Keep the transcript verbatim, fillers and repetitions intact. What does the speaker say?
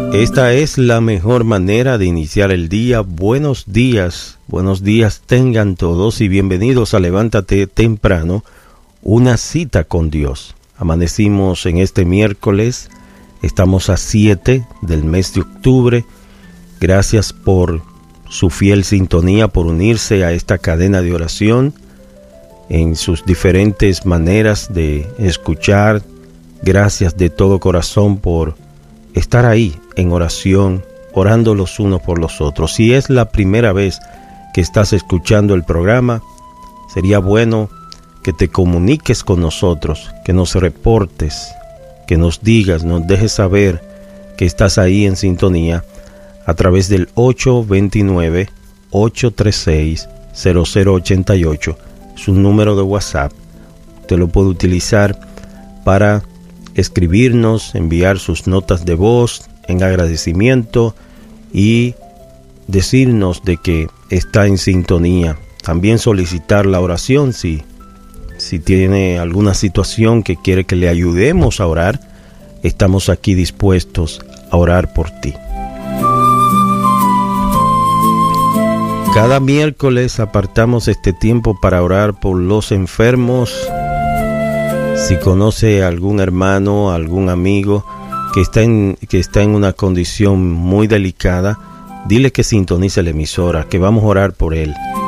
Esta es la mejor manera de iniciar el día. Buenos días, buenos días tengan todos y bienvenidos a Levántate Temprano, una cita con Dios. Amanecimos en este miércoles, estamos a siete del mes de octubre. Gracias por su fiel sintonía, por unirse a esta cadena de oración en sus diferentes maneras de escuchar. Gracias de todo corazón por estar ahí en oración, orando los unos por los otros. Si es la primera vez que estás escuchando el programa, sería bueno que te comuniques con nosotros, que nos reportes, que nos digas, nos dejes saber que estás ahí en sintonía a través del ocho dos nueve, ocho tres seis, cero cero ocho ocho. Es un número de WhatsApp. Usted lo puede utilizar para escribirnos, enviar sus notas de voz en agradecimiento y decirnos de que está en sintonía. También solicitar la oración si, si tiene alguna situación que quiere que le ayudemos a orar. Estamos aquí dispuestos a orar por ti. Cada miércoles apartamos este tiempo para orar por los enfermos. Si conoce a algún hermano, algún amigo que está en, que está en una condición muy delicada, dile que sintonice la emisora, que vamos a orar por él.